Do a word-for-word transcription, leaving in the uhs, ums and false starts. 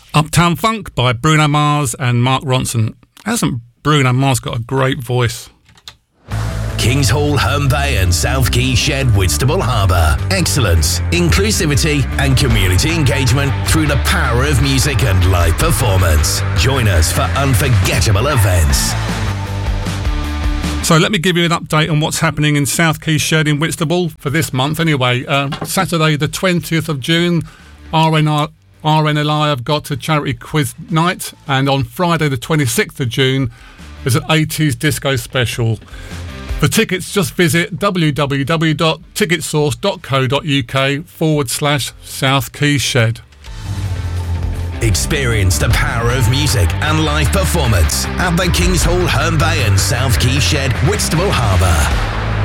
Uptown Funk by Bruno Mars and Mark Ronson. Hasn't Bruno Mars got a great voice? Kings Hall, Herne Bay and South Key Shed, Whitstable Harbour. Excellence, inclusivity and community engagement through the power of music and live performance. Join us for unforgettable events. So let me give you an update on what's happening in South Key Shed in Whitstable for this month anyway. Uh, Saturday the twentieth of June, R N R, R N L I have got a charity quiz night, and on Friday the twenty-sixth of June there's an eighties disco special. For tickets, just visit www.ticketsource.co.uk forward slash South Key Shed. Experience the power of music and live performance at the Kings Hall, Herne Bay and South Key Shed, Whitstable Harbour.